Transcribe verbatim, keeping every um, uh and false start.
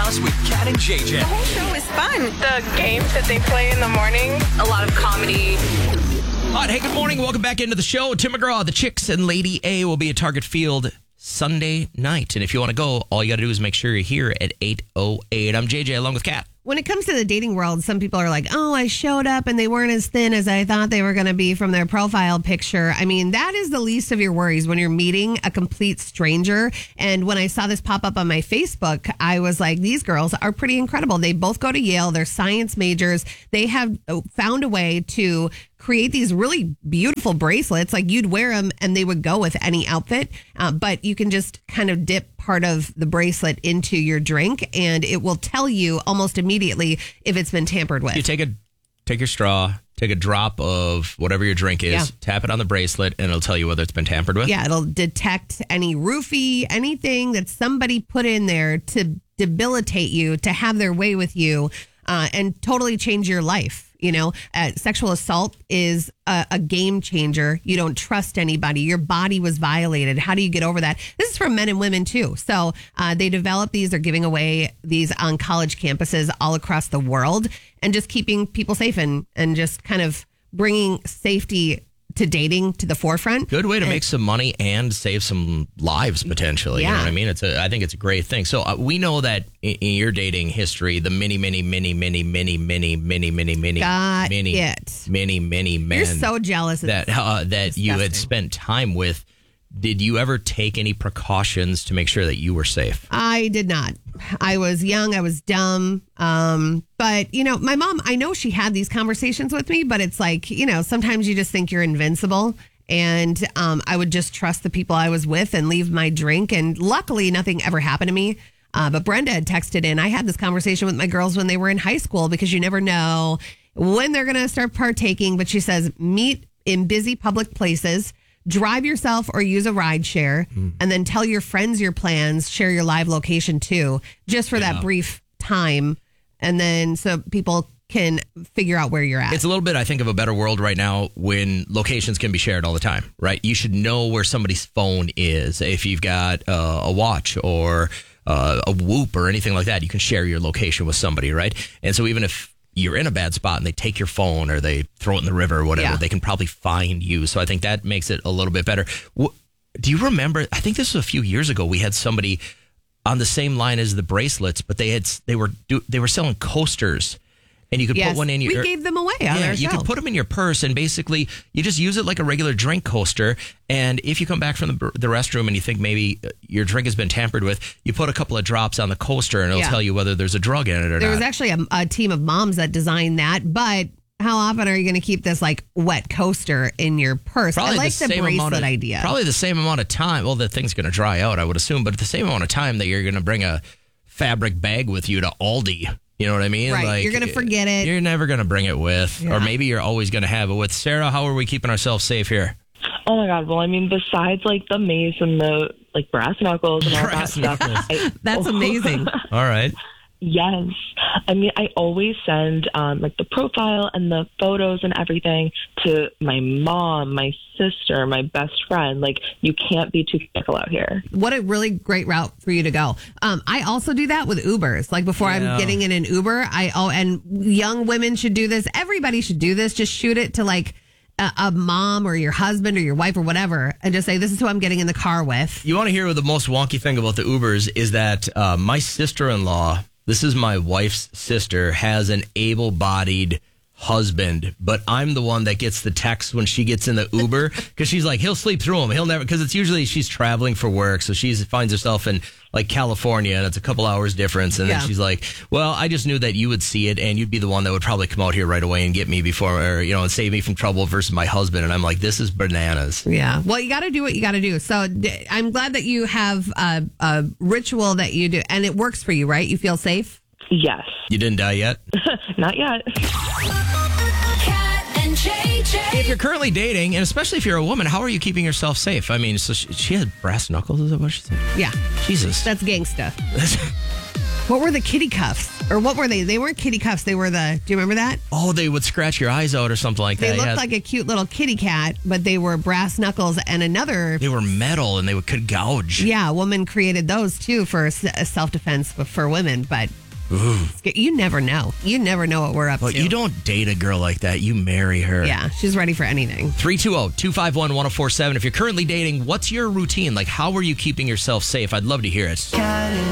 House with Kat and J J. The whole show is fun. The games that they play in the morning, a lot of comedy. All right, hey, good morning. Welcome back into the show. Tim McGraw, the Chicks, and Lady A will be at Target Field Sunday night. And if you want to go, all you got to do is make sure you're here at eight oh eight. I'm J J along with Kat. When it comes to the dating world, some people are like, oh, I showed up and they weren't as thin as I thought they were going to be from their profile picture. I mean, that is the least of your worries when you're meeting a complete stranger. And when I saw this pop up on my Facebook, I was like, these girls are pretty incredible. They both go to Yale. They're science majors. They have found a way to create these really beautiful bracelets. Like you'd wear them and they would go with any outfit. Uh, but you can just kind of dip part of the bracelet into your drink and it will tell you almost immediately if it's been tampered with. You take a take your straw, take a drop of whatever your drink is, Yeah. tap it on the bracelet, and it'll tell you whether it's been tampered with. Yeah, it'll detect any roofie, anything that somebody put in there to debilitate you, to have their way with you, uh, and totally change your life. You know, uh, sexual assault is a, a game changer. You don't trust anybody. Your body was violated. How do you get over that? This is for men and women, too. So uh, they develop these. They're giving away these on college campuses all across the world and just keeping people safe and, and just kind of bringing safety to dating to the forefront. Good way to And- make some money and save some lives potentially. You know Yeah. what I mean? It's a. I think it's a great thing. So uh, we know that in, in your dating history, the many, many, many, many, many, many, many, many, many, Got many, it. many, many men You're so jealous. It's that uh, that you had disgusting. spent time with. Did you ever take any precautions to make sure that you were safe? I did not. I was young. I was dumb. Um, but, you know, my mom, I know she had these conversations with me, but it's like, you know, sometimes you just think you're invincible. And um, I would just trust the people I was with and leave my drink. And luckily, nothing ever happened to me. Uh, but Brenda had texted in. I had this conversation with my girls when they were in high school because you never know when they're going to start partaking. But she says, meet in busy public places. Drive yourself or use a ride share mm. and then tell your friends your plans, share your live location too, just for yeah. that brief time. And then so people can figure out where you're at. It's a little bit, I think, of a better world right now when locations can be shared all the time, right? You should know where somebody's phone is. If you've got uh, a watch or uh, a Whoop or anything like that, you can share your location with somebody, right? And so even if you're in a bad spot and they take your phone or they throw it in the river or whatever, Yeah. they can probably find you. So I think that makes it a little bit better. What, do you remember, I think this was a few years ago, we had somebody on the same line as the bracelets, but they had they were do, they were selling coasters. And you could yes, put one in your... we gave them away on yeah, our you show. could put them in your purse and basically you just use it like a regular drink coaster. And if you come back from the, the restroom and you think maybe your drink has been tampered with, you put a couple of drops on the coaster and it'll Yeah. tell you whether there's a drug in it or There not. was actually a, a team of moms that designed that, but how often are you going to keep this like wet coaster in your purse? Probably I like the, the same bracelet amount of, idea. Probably the same amount of time. Well, the thing's going to dry out, I would assume, but at the same amount of time that you're going to bring a fabric bag with you to Aldi. You know what I mean? Right. Like, You're going to forget it. You're never going to bring it with, Yeah. or maybe you're always going to have it with. Sarah, how are we keeping ourselves safe here? Oh my God. Well, I mean, besides like the mace and the like brass knuckles and all Brass that stuff. knuckles. I- That's amazing. All right. Yes. I mean, I always send um, like the profile and the photos and everything to my mom, my sister, my best friend. Like, you can't be too fickle out here. What a really great route for you to go. Um, I also do that with Ubers. Like before Yeah. I'm getting in an Uber, I oh, and young women should do this. Everybody should do this. Just shoot it to like a, a mom or your husband or your wife or whatever, and just say, "This is who I'm getting in the car with." You want to hear the most wonky thing about the Ubers is that uh, my sister-in-law, this is my wife's sister, has an able-bodied husband, but I'm the one that gets the text when she gets in the Uber because she's like, he'll sleep through them. He'll never, because it's usually she's traveling for work. So she finds herself in like California and it's a couple hours difference. And Yeah. then she's like, well, I just knew that you would see it and you'd be the one that would probably come out here right away and get me before, or, you know, and save me from trouble versus my husband. And I'm like, this is bananas. Yeah. Well, you got to do what you got to do. So d- I'm glad that you have a, a ritual that you do, and it works for you, right? You feel safe. Yes. You didn't die yet? Not yet. Kat and J J. If you're currently dating, and especially if you're a woman, how are you keeping yourself safe? I mean, so she, she had brass knuckles, is that what she said? Yeah. Jesus. That's gangsta. What were the kitty cuffs? Or what were they? They weren't kitty cuffs. They were the, do you remember that? Oh, they would scratch your eyes out or something like They that. looked Yeah. like a cute little kitty cat, but they were brass knuckles and another. They were metal and they would could gouge. Yeah, a woman created those too for self defense for women, but you never know. You never know what we're up But to. you don't date a girl like that. You marry her. Yeah, she's ready for anything. three two zero, two five one, one zero four seven. If you're currently dating, what's your routine? Like, how are you keeping yourself safe? I'd love to hear it.